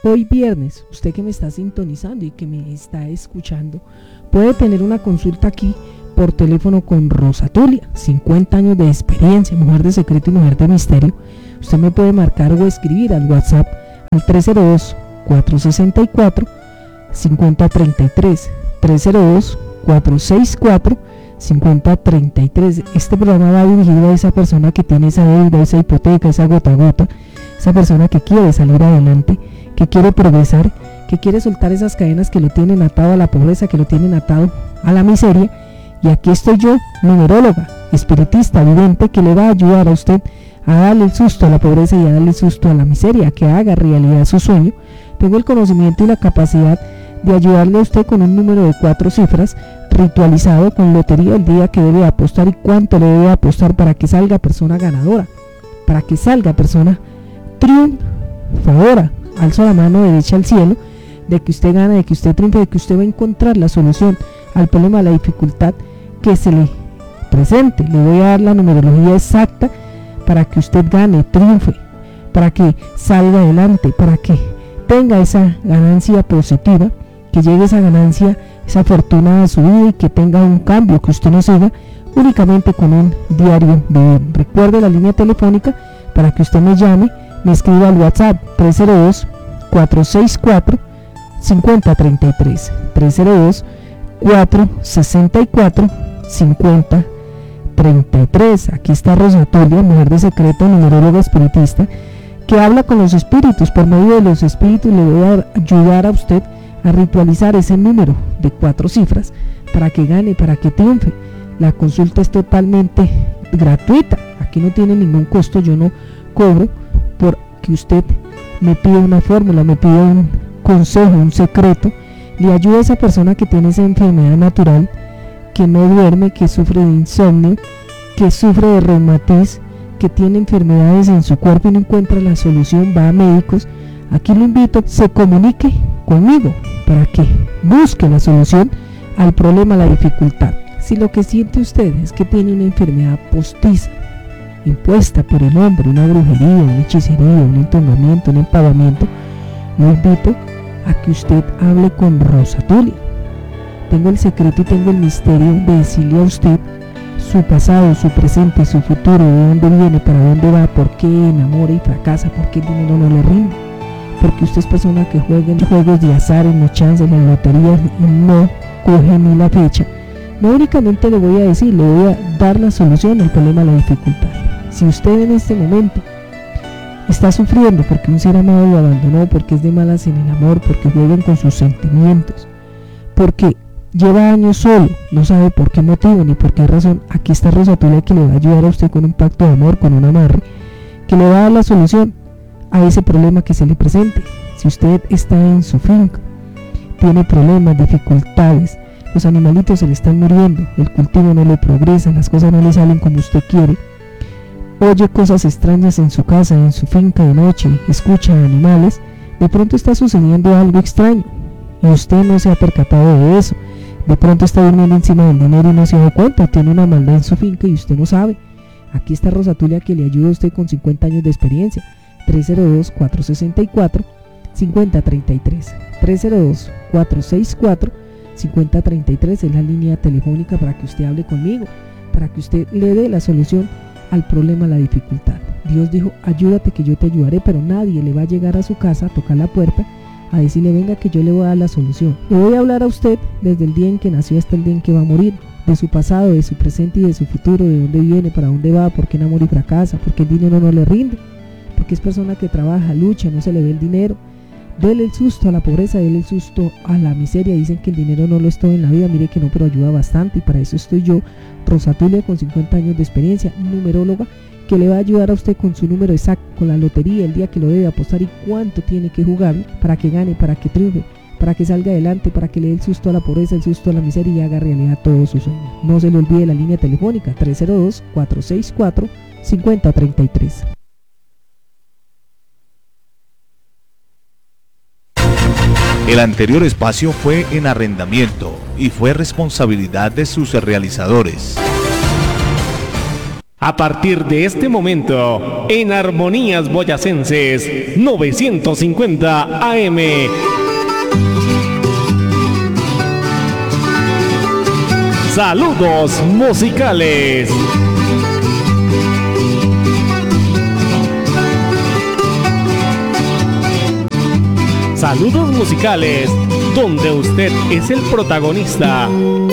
Hoy viernes, usted que me está sintonizando y que me está escuchando, puede tener una consulta aquí por teléfono con Rosa Tulia, 50 años de experiencia, mujer de secreto y mujer de misterio. Usted me puede marcar o escribir al WhatsApp al 302-464-5033, 302-464-5033. Este programa va dirigido a esa persona que tiene esa deuda, esa hipoteca, esa gota a gota, esa persona que quiere salir adelante, que quiere progresar, que quiere soltar esas cadenas que lo tienen atado a la pobreza, que lo tienen atado a la miseria. Y aquí estoy yo, numeróloga, espiritista, vidente, que le va a ayudar a usted a darle el susto a la pobreza y a darle el susto a la miseria, que haga realidad su sueño. Tengo el conocimiento y la capacidad de ayudarle a usted con un número de 4 cifras ritualizado con lotería, el día que debe apostar y cuánto le debe apostar para que salga persona ganadora, para que salga persona triunfadora. Alzo la mano derecha al cielo de que usted gana, de que usted triunfe, de que usted va a encontrar la solución al problema, a la dificultad que se le presente. Le voy a dar la numerología exacta para que usted gane, triunfe, para que salga adelante, para que tenga esa ganancia positiva, que llegue esa ganancia, esa fortuna a su vida y que tenga un cambio, que usted no siga únicamente con un diario vivir. Recuerde la línea telefónica para que usted me llame, me escriba al WhatsApp 302-464-5033, 302-464-5033. Aquí está Rosa Tulia, mujer de secreto, numeróloga espiritista, que habla con los espíritus. Por medio de los espíritus le voy a ayudar a usted a ritualizar ese número de 4 cifras para que gane, para que triunfe. La consulta es totalmente gratuita, aquí no tiene ningún costo, yo no cobro por que usted me pida una fórmula, me pida un consejo, un secreto. Le ayuda a esa persona que tiene esa enfermedad natural, que no duerme, que sufre de insomnio, que sufre de reumatismo, que tiene enfermedades en su cuerpo y no encuentra la solución, va a médicos. Aquí lo invito, se comunique conmigo para que busque la solución al problema, a la dificultad. Si lo que siente usted es que tiene una enfermedad postiza, impuesta por el hombre, una brujería, una hechicería, un entongamiento, un empavamiento, lo invito a que usted hable con Rosa Tulia. Tengo el secreto y tengo el misterio de decirle a usted su pasado, su presente, su futuro, de dónde viene, para dónde va, por qué enamora y fracasa, por qué el dinero no le rinde, porque usted es persona que juega en juegos de azar, en los chances, en las loterías y no coge ni la fecha. No únicamente le voy a decir, le voy a dar la solución al problema, a la dificultad. Si usted en este momento está sufriendo porque un ser amado lo abandonó, porque es de malas en el amor, porque juegan con sus sentimientos, porque lleva años solo, no sabe por qué motivo ni por qué razón, aquí está Rosa Tulia, que le va a ayudar a usted con un pacto de amor, con un amarre, que le va a dar la solución a ese problema que se le presente. Si usted está en su finca, tiene problemas, dificultades, los animalitos se le están muriendo, el cultivo no le progresa, las cosas no le salen como usted quiere, oye cosas extrañas en su casa, en su finca de noche, escucha animales, de pronto está sucediendo algo extraño y usted no se ha percatado de eso. De pronto está durmiendo encima del dinero y no se da cuenta, tiene una maldad en su finca y usted no sabe. Aquí está Rosa Tulia, que le ayuda a usted con 50 años de experiencia. 302-464-5033, 302-464-5033 es la línea telefónica para que usted hable conmigo, para que usted le dé la solución al problema, a la dificultad. Dios dijo, ayúdate que yo te ayudaré, pero nadie le va a llegar a su casa a tocar la puerta a decirle, venga que yo le voy a dar la solución. Le voy a hablar a usted desde el día en que nació hasta el día en que va a morir, de su pasado, de su presente y de su futuro, de dónde viene, para dónde va, por qué enamora y fracasa, porque el dinero no le rinde, porque es persona que trabaja, lucha, no se le ve el dinero. Dele el susto a la pobreza, dele el susto a la miseria. Dicen que el dinero no lo es todo en la vida, mire que no, pero ayuda bastante, y para eso estoy yo, Rosa Tulia, con 50 años de experiencia, numeróloga, que le va a ayudar a usted con su número exacto, con la lotería, el día que lo debe apostar y cuánto tiene que jugar para que gane, para que triunfe, para que salga adelante, para que le dé el susto a la pobreza, el susto a la miseria y haga realidad todos sus sueños. No se le olvide la línea telefónica 302-464-5033. El anterior espacio fue en arrendamiento y fue responsabilidad de sus realizadores. A partir de este momento, en Armonías Boyacenses 950 AM. Saludos musicales. Saludos musicales, donde usted es el protagonista.